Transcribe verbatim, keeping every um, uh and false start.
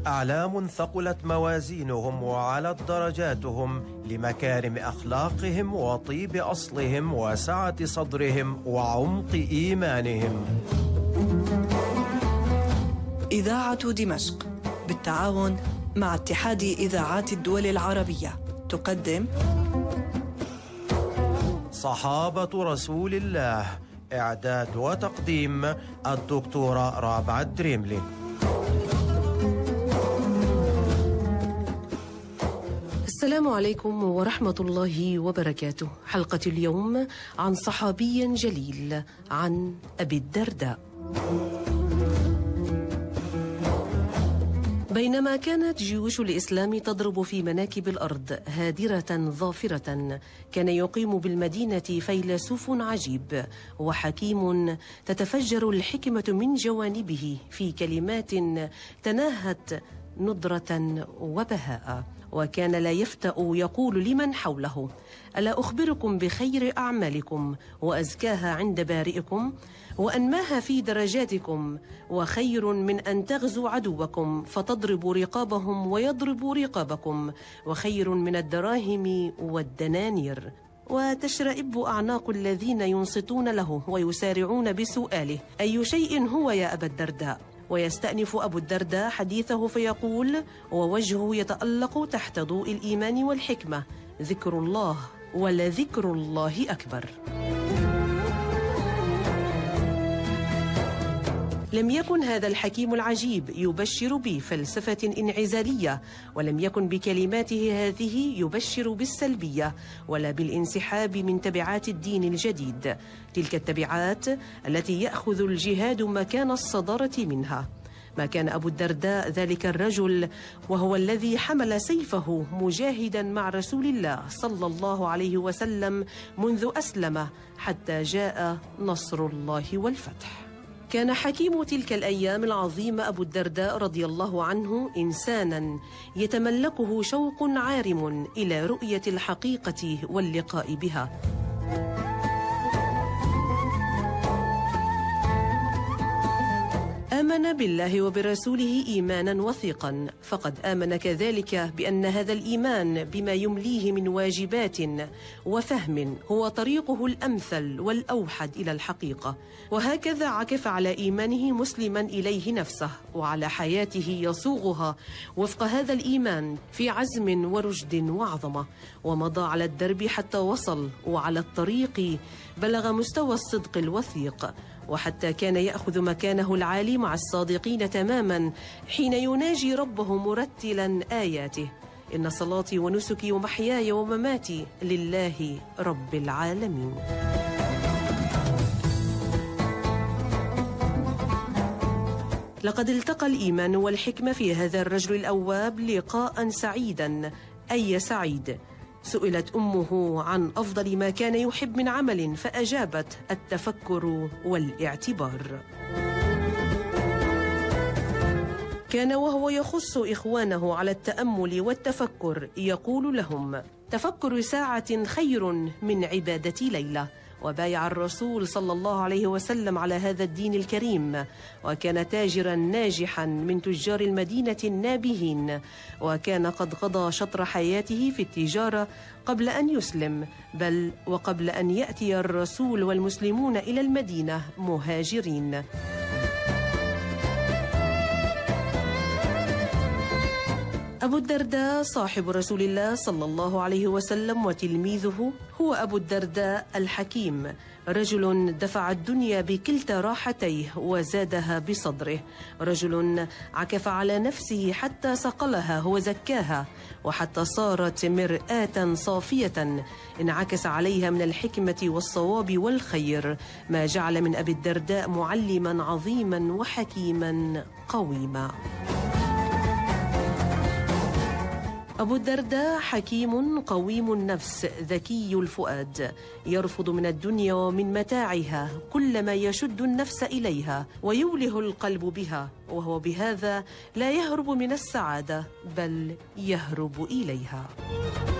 أعلام ثقلت موازينهم وعلت درجاتهم لمكارم أخلاقهم وطيب أصلهم وسعة صدرهم وعمق إيمانهم. إذاعة دمشق بالتعاون مع اتحاد إذاعات الدول العربية تقدم صحابة رسول الله، إعداد وتقديم الدكتورة رابعة دريملي. السلام عليكم ورحمة الله وبركاته. حلقة اليوم عن صحابي جليل، عن أبي الدرداء. بينما كانت جيوش الإسلام تضرب في مناكب الأرض هادرة ظافرة، كان يقيم بالمدينة فيلسوف عجيب وحكيم تتفجر الحكمة من جوانبه في كلمات تناهت ندرة وبهاء، وكان لا يفتأ يقول لمن حوله: ألا أخبركم بخير أعمالكم وأزكاها عند بارئكم وأنماها في درجاتكم، وخير من أن تغزوا عدوكم فتضربوا رقابهم ويضربوا رقابكم، وخير من الدراهم والدنانير. وتشرئب أعناق الذين ينصتون له ويسارعون بسؤاله: أي شيء هو يا أبا الدرداء؟ ويستأنف أبو الدرداء حديثه فيقول ووجهه يتألق تحت ضوء الإيمان والحكمة: ذكر الله، ولذكر الله أكبر. لم يكن هذا الحكيم العجيب يبشر بفلسفة انعزالية، ولم يكن بكلماته هذه يبشر بالسلبية ولا بالانسحاب من تبعات الدين الجديد، تلك التبعات التي يأخذ الجهاد مكان الصدارة منها. ما كان أبو الدرداء ذلك الرجل، وهو الذي حمل سيفه مجاهدا مع رسول الله صلى الله عليه وسلم منذ أسلم حتى جاء نصر الله والفتح. كان حكيم تلك الأيام العظيمة أبو الدرداء رضي الله عنه إنسانا يتملكه شوق عارم إلى رؤية الحقيقة واللقاء بها. آمن بالله وبرسوله إيمانا وثيقا، فقد آمن كذلك بأن هذا الإيمان بما يمليه من واجبات وفهم هو طريقه الأمثل والأوحد إلى الحقيقة، وهكذا عكف على إيمانه مسلما إليه نفسه وعلى حياته يصوغها وفق هذا الإيمان في عزم ورشد وعظمة، ومضى على الدرب حتى وصل، وعلى الطريق بلغ مستوى الصدق الوثيق، وحتى كان يأخذ مكانه العالي مع الصادقين تماما حين يناجي ربه مرتلا آياته: إن صلاتي ونسكي ومحياي ومماتي لله رب العالمين. لقد التقى الإيمان والحكمة في هذا الرجل الأواب لقاء سعيدا. أي سعيد؟ سئلت أمه عن أفضل ما كان يحب من عمل، فأجابت: التفكر والاعتبار. كان وهو يخص إخوانه على التأمل والتفكر يقول لهم: تفكر ساعة خير من عبادة ليلة. وبايع الرسول صلى الله عليه وسلم على هذا الدين الكريم، وكان تاجرا ناجحا من تجار المدينة النابهين، وكان قد قضى شطر حياته في التجارة قبل أن يسلم، بل وقبل أن يأتي الرسول والمسلمون إلى المدينة مهاجرين. أبو الدرداء صاحب رسول الله صلى الله عليه وسلم وتلميذه هو أبو الدرداء الحكيم، رجل دفع الدنيا بكلتا راحتيه وزادها بصدره، رجل عكف على نفسه حتى صقلها وزكاها، وحتى صارت مرآة صافية انعكس عليها من الحكمة والصواب والخير ما جعل من أبي الدرداء معلما عظيما وحكيما قويما. أبو الدرداء حكيم قويم النفس ذكي الفؤاد، يرفض من الدنيا ومن متاعها كل ما يشد النفس إليها ويوله القلب بها، وهو بهذا لا يهرب من السعادة بل يهرب إليها.